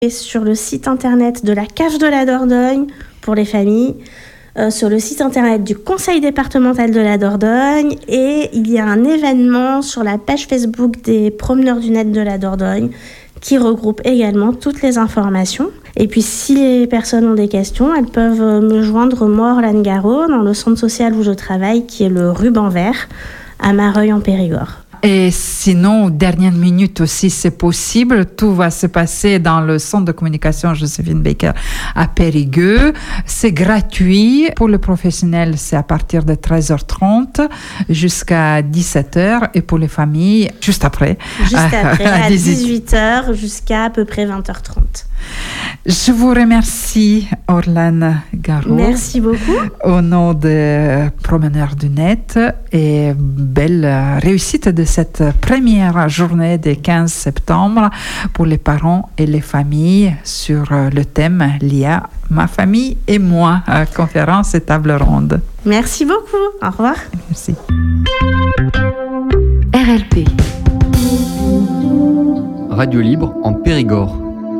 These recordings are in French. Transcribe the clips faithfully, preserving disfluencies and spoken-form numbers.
Et sur le site internet de la Cave de la Dordogne pour les familles, euh, sur le site internet du Conseil départemental de la Dordogne, et il y a un événement sur la page Facebook des promeneurs du net de la Dordogne qui regroupe également toutes les informations. Et puis si les personnes ont des questions, elles peuvent me joindre moi, Orlane Garot, dans le centre social où je travaille, qui est le Ruban Vert, à Mareuil en Périgord. Et sinon, dernière minute aussi, c'est possible. Tout va se passer dans le centre de communication Joséphine Baker à Périgueux. C'est gratuit. Pour les professionnels, c'est à partir de treize heures trente jusqu'à dix-sept heures. Et pour les familles, juste après. Juste après, à dix-huit heures jusqu'à à peu près vingt heures trente. Je vous remercie, Orlane Garot. Merci beaucoup. Au nom des promeneurs du net, et belle réussite de cette première journée du quinze septembre pour les parents et les familles sur le thème L'I A, ma famille et moi, conférence et table ronde. Merci beaucoup. Au revoir. Merci. R L P. Radio libre en Périgord.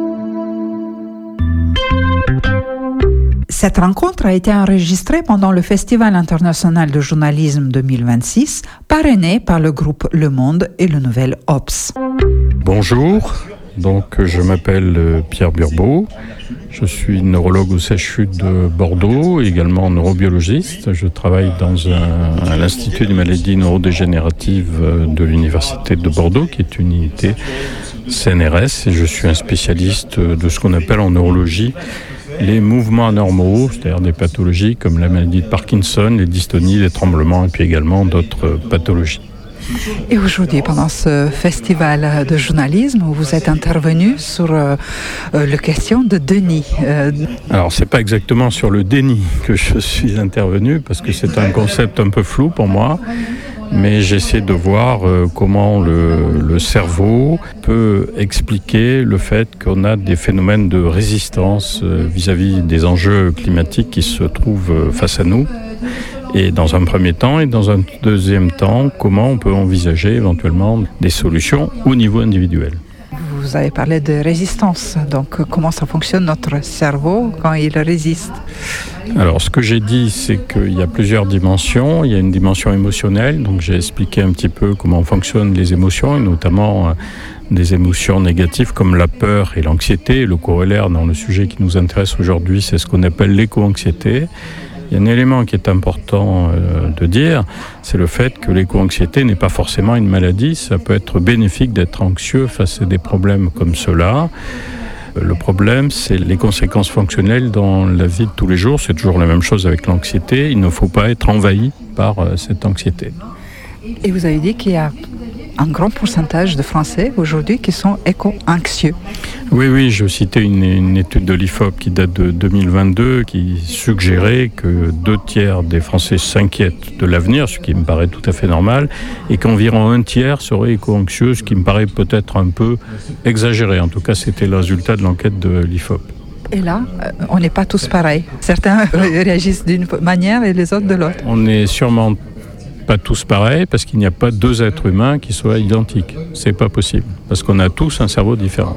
Cette rencontre a été enregistrée pendant le Festival international de journalisme deux mille vingt-six, parrainé par le groupe Le Monde et le Nouvel Obs. Bonjour, donc je m'appelle Pierre Burbeau, je suis neurologue au C H U de Bordeaux, également neurobiologiste. Je travaille dans un, à l'Institut des maladies neurodégénératives de l'Université de Bordeaux, qui est une unité C N R S, et je suis un spécialiste de ce qu'on appelle en neurologie les mouvements anormaux, c'est-à-dire des pathologies comme la maladie de Parkinson, les dystonies, les tremblements et puis également d'autres pathologies. Et aujourd'hui, pendant ce festival de journalisme, vous êtes intervenu sur euh, la question de déni. Euh... Alors, c'est pas exactement sur le déni que je suis intervenu, parce que c'est un concept un peu flou pour moi. Mais j'essaie de voir euh, comment le, le cerveau peut expliquer le fait qu'on a des phénomènes de résistance euh, vis-à-vis des enjeux climatiques qui se trouvent euh, face à nous. Et dans un premier temps, et dans un deuxième temps, comment on peut envisager éventuellement des solutions au niveau individuel. Vous avez parlé de résistance, donc comment ça fonctionne notre cerveau quand il résiste ? Alors, ce que j'ai dit, c'est qu'il y a plusieurs dimensions. Il y a une dimension émotionnelle, donc j'ai expliqué un petit peu comment fonctionnent les émotions, et notamment euh, des émotions négatives comme la peur et l'anxiété. Le corollaire dans le sujet qui nous intéresse aujourd'hui, c'est ce qu'on appelle l'éco-anxiété. Il y a un élément qui est important euh, de dire, c'est le fait que l'éco-anxiété n'est pas forcément une maladie. Ça peut être bénéfique d'être anxieux face à des problèmes comme ceux-là. Le problème, c'est les conséquences fonctionnelles dans la vie de tous les jours. C'est toujours la même chose avec l'anxiété. Il ne faut pas être envahi par euh, cette anxiété. Et vous avez dit qu'il y a un grand pourcentage de Français aujourd'hui qui sont éco-anxieux. Oui, oui, je citais une, une étude de l'I F O P qui date de deux mille vingt-deux qui suggérait que deux tiers des Français s'inquiètent de l'avenir, ce qui me paraît tout à fait normal, et qu'environ un tiers seraient éco-anxieux, ce qui me paraît peut-être un peu exagéré. En tout cas, c'était le résultat de l'enquête de l'I F O P. Et là, on n'est pas tous pareils. Certains réagissent d'une manière et les autres de l'autre. On n'est sûrement pas tous pareils parce qu'il n'y a pas deux êtres humains qui soient identiques. C'est pas possible parce qu'on a tous un cerveau différent.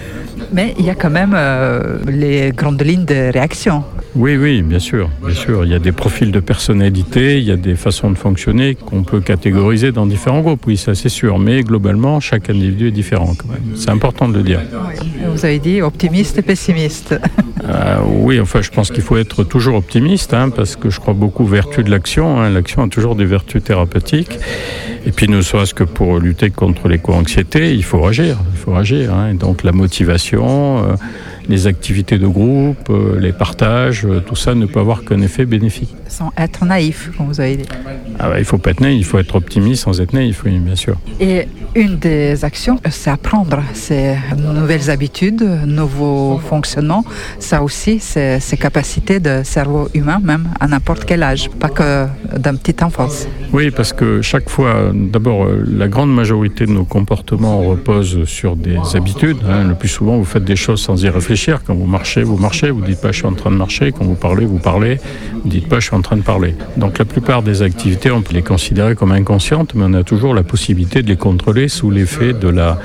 Mais il y a quand même euh, les grandes lignes de réaction. Oui, oui, bien sûr, bien sûr. Il y a des profils de personnalité, il y a des façons de fonctionner qu'on peut catégoriser dans différents groupes. Oui, ça c'est sûr. Mais globalement, chaque individu est différent quand même. C'est important de le dire. Oui. Vous avez dit optimiste et pessimiste. Euh, oui, enfin, je pense qu'il faut être toujours optimiste, hein, parce que je crois beaucoup aux vertus de l'action. Hein. L'action a toujours des vertus thérapeutiques. Et puis, ne serait-ce que pour lutter contre l'éco-anxiété, il faut agir. Il faut agir. Hein. Et donc, la motivation, euh, les activités de groupe, euh, les partages, euh, tout ça ne peut avoir qu'un effet bénéfique. Sans être naïf, comme vous avez dit. Ah bah, il ne faut pas être naïf, il faut être optimiste sans être naïf, oui, bien sûr. Et une des actions, c'est apprendre ces nouvelles habitudes, nouveaux fonctionnements. Ça aussi, c'est ces capacités de cerveau humain, même à n'importe quel âge, pas que d'un petit enfance. Oui, parce que chaque fois, d'abord, la grande majorité de nos comportements reposent sur des habitudes. Hein. Le plus souvent, vous faites des choses sans y réfléchir. Quand vous marchez, vous marchez, vous ne dites pas « je suis en train de marcher ». Quand vous parlez, vous parlez, vous ne dites pas « je suis en train de parler ». Donc la plupart des activités, on peut les considérer comme inconscientes, mais on a toujours la possibilité de les contrôler sous l'effet de la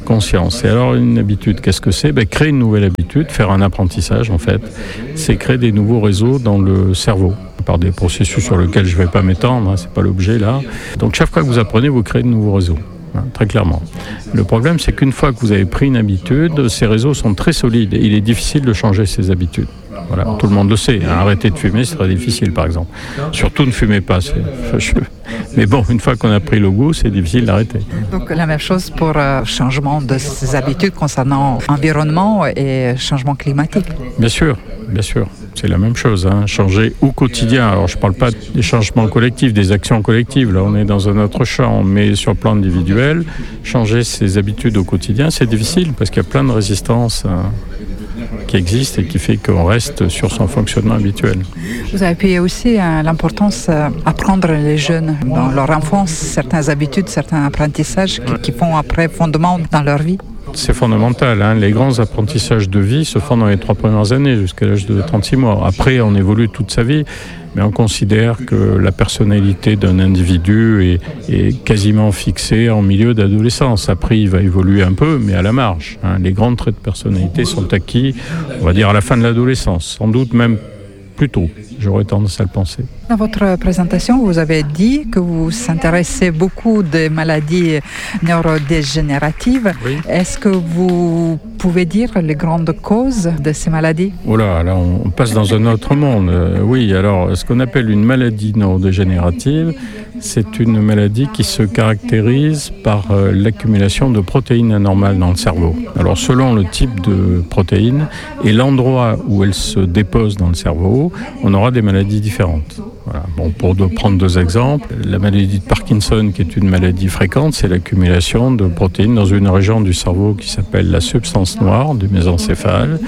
conscience. Et alors, une habitude, qu'est-ce que c'est ? Ben, créer une nouvelle habitude, faire un apprentissage, en fait, c'est créer des nouveaux réseaux dans le cerveau, par des processus sur lesquels je ne vais pas m'étendre, hein, c'est pas l'objet là. Donc, chaque fois que vous apprenez, vous créez de nouveaux réseaux. Hein, très clairement. Le problème, c'est qu'une fois que vous avez pris une habitude, ces réseaux sont très solides et il est difficile de changer ces habitudes. Voilà, tout le monde le sait. Hein. Arrêter de fumer, c'est très difficile, par exemple. Surtout ne fumez pas, c'est fâcheux. Mais bon, une fois qu'on a pris le goût, c'est difficile d'arrêter. Donc la même chose pour le euh, changement de ces habitudes concernant l'environnement et changement climatique. Bien sûr, bien sûr. C'est la même chose, hein. Changer au quotidien. Alors, je ne parle pas des changements collectifs, des actions collectives. Là, on est dans un autre champ. Mais sur le plan individuel, changer ses habitudes au quotidien, c'est difficile parce qu'il y a plein de résistances hein, qui existent et qui fait qu'on reste sur son fonctionnement habituel. Vous avez appuyé aussi hein, l'importance d'apprendre les jeunes dans leur enfance, certaines habitudes, certains apprentissages qui, qui font après fondement dans leur vie. C'est fondamental. Hein. Les grands apprentissages de vie se font dans les trois premières années, jusqu'à l'âge de trente-six mois. Après, on évolue toute sa vie, mais on considère que la personnalité d'un individu est, est quasiment fixée en milieu d'adolescence. Après, il va évoluer un peu, mais à la marge. Hein. Les grands traits de personnalité sont acquis, on va dire, à la fin de l'adolescence, sans doute même plus tôt. J'aurais tendance à le penser. Dans votre présentation, vous avez dit que vous vous intéressez beaucoup des maladies neurodégénératives. Oui. Est-ce que vous pouvez dire les grandes causes de ces maladies ? Oh là, là, on passe dans un autre monde. Euh, oui, alors, ce qu'on appelle une maladie neurodégénérative, c'est une maladie qui se caractérise par euh, l'accumulation de protéines anormales dans le cerveau. Alors, selon le type de protéines et l'endroit où elles se déposent dans le cerveau, on aura des maladies différentes. Voilà. Bon, pour de, prendre deux exemples, la maladie de Parkinson, qui est une maladie fréquente, c'est l'accumulation de protéines dans une région du cerveau qui s'appelle la substance noire du mésencéphale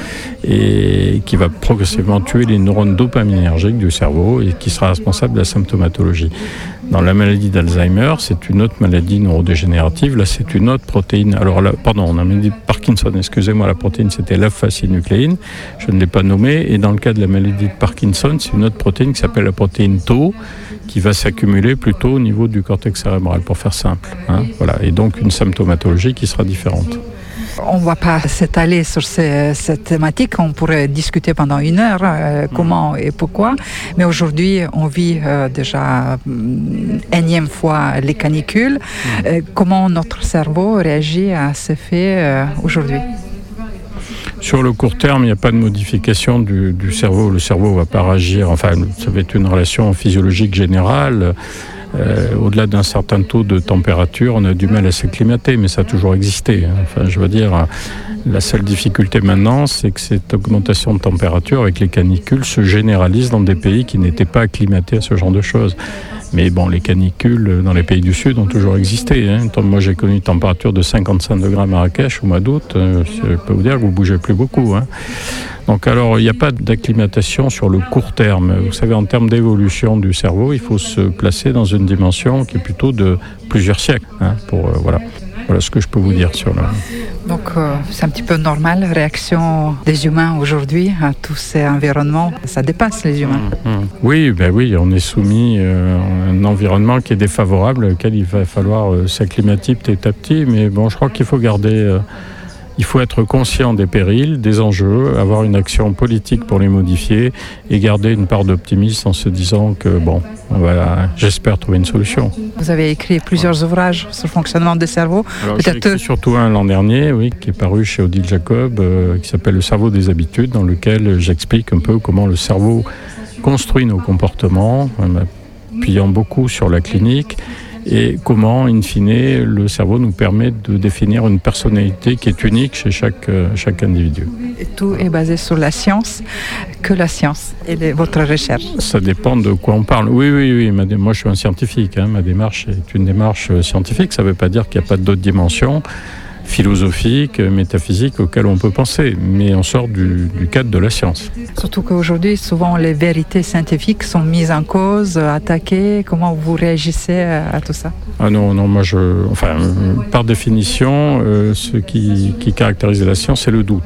et qui va progressivement tuer les neurones dopaminergiques du cerveau et qui sera responsable de la symptomatologie. Dans la maladie d'Alzheimer, c'est une autre maladie neurodégénérative. Là, c'est une autre protéine. Alors là, pardon, on a dit Parkinson, excusez-moi, la protéine, c'était l'alpha-synucléine. Je ne l'ai pas nommée. Et dans le cas de la maladie de Parkinson, c'est une autre protéine qui s'appelle la protéine Tau, qui va s'accumuler plutôt au niveau du cortex cérébral, pour faire simple. Hein, voilà. Et donc, une symptomatologie qui sera différente. On ne va pas s'étaler sur ces, cette thématique, on pourrait discuter pendant une heure euh, comment et pourquoi, mais aujourd'hui on vit euh, déjà une énième fois les canicules. Euh, comment notre cerveau réagit à ces faits euh, aujourd'hui ? Sur le court terme, il n'y a pas de modification du, du cerveau. Le cerveau ne va pas réagir, enfin ça va être une relation physiologique générale. Euh, au-delà d'un certain taux de température, on a du mal à s'acclimater, mais ça a toujours existé. Hein. Enfin, je veux dire, la seule difficulté maintenant, c'est que cette augmentation de température avec les canicules se généralise dans des pays qui n'étaient pas acclimatés à ce genre de choses. Mais bon, les canicules dans les pays du Sud ont toujours existé. Hein. Moi, j'ai connu une température de cinquante-cinq degrés à Marrakech au mois d'août. Euh, je peux vous dire que vous ne bougez plus beaucoup. Hein. Donc alors, il n'y a pas d'acclimatation sur le court terme. Vous savez, en termes d'évolution du cerveau, il faut se placer dans une dimension qui est plutôt de plusieurs siècles. Hein, pour, euh, voilà. Voilà ce que je peux vous dire sur le... Donc euh, c'est un petit peu normal, la réaction des humains aujourd'hui à tous ces environnements, ça dépasse les humains. Mmh, mmh. Oui, ben oui, on est soumis euh, à un environnement qui est défavorable, auquel il va falloir euh, s'acclimater petit à petit, mais bon, je crois qu'il faut garder... Euh, Il faut être conscient des périls, des enjeux, avoir une action politique pour les modifier et garder une part d'optimisme en se disant que, bon, on va, j'espère trouver une solution. Vous avez écrit plusieurs ouvrages sur le fonctionnement des cerveaux. Alors, j'ai écrit surtout un l'an dernier, oui, qui est paru chez Odile Jacob, euh, qui s'appelle « Le cerveau des habitudes », dans lequel j'explique un peu comment le cerveau construit nos comportements, en appuyant beaucoup sur la clinique, et comment, in fine, le cerveau nous permet de définir une personnalité qui est unique chez chaque, chaque individu. Et tout est basé sur la science, que la science et les, votre recherche. Ça dépend de quoi on parle. Oui, oui, oui. Ma, moi, je suis un scientifique. Hein, ma démarche est une démarche scientifique. Ça ne veut pas dire qu'il n'y a pas d'autres dimensions philosophiques, métaphysiques auxquelles on peut penser, mais on sort du, du cadre de la science. Surtout qu'aujourd'hui, souvent, les vérités scientifiques sont mises en cause, attaquées. Comment vous réagissez à tout ça ? Ah non, non, moi, je, enfin, par définition, euh, ce qui, qui caractérise la science, c'est le doute.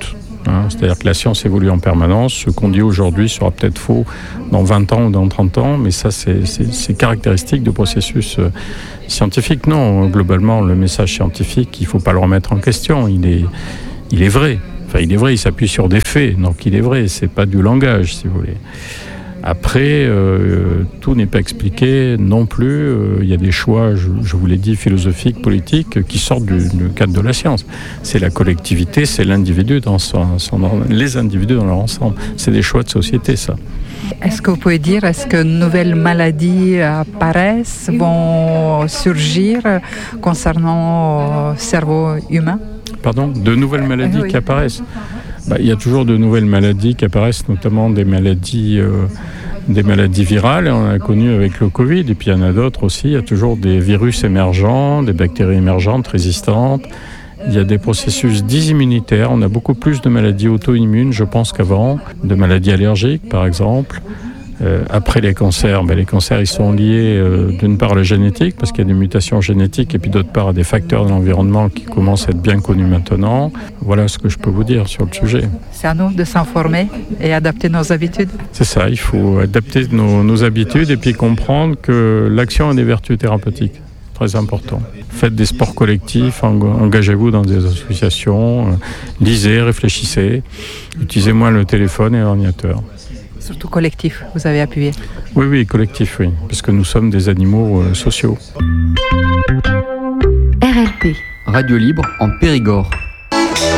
Hein, c'est-à-dire que la science évolue en permanence. Ce qu'on dit aujourd'hui sera peut-être faux dans vingt ans ou dans trente ans, mais ça, c'est, c'est, c'est caractéristique du processus euh, scientifique. Non, globalement, le message scientifique, il ne faut pas le remettre en question. Il est, il est vrai. Enfin, il est vrai, il s'appuie sur des faits, donc il est vrai. C'est pas du langage, si vous voulez. Après, euh, tout n'est pas expliqué non plus. Euh, il y a des choix, je, je vous l'ai dit, philosophiques, politiques, qui sortent du, du cadre de la science. C'est la collectivité, c'est l'individu dans son, son, les individus dans leur ensemble. C'est des choix de société, ça. Est-ce que vous pouvez dire, est-ce que de nouvelles maladies apparaissent, vont surgir concernant le cerveau humain ? Pardon ? De nouvelles maladies oui. qui apparaissent ? Bah, il y a toujours de nouvelles maladies qui apparaissent, notamment des maladies, euh, des maladies virales. On a connu avec le Covid, et puis il y en a d'autres aussi. Il y a toujours des virus émergents, des bactéries émergentes, résistantes. Il y a des processus dysimmunitaires. On a beaucoup plus de maladies auto-immunes, je pense, qu'avant. De maladies allergiques, par exemple. Euh, après les cancers, ben les cancers ils sont liés euh, d'une part à la génétique, parce qu'il y a des mutations génétiques, et puis d'autre part à des facteurs de l'environnement qui commencent à être bien connus maintenant. Voilà ce que je peux vous dire sur le sujet. C'est à nous de s'informer et adapter nos habitudes. C'est ça, il faut adapter nos, nos habitudes et puis comprendre que l'action a des vertus thérapeutiques. Très important. Faites des sports collectifs, engagez-vous dans des associations, euh, lisez, réfléchissez, utilisez moins le téléphone et l'ordinateur. Surtout collectif, vous avez appuyé. Oui, oui, collectif, oui, parce que nous sommes des animaux euh, sociaux. R L P. Radio libre en Périgord.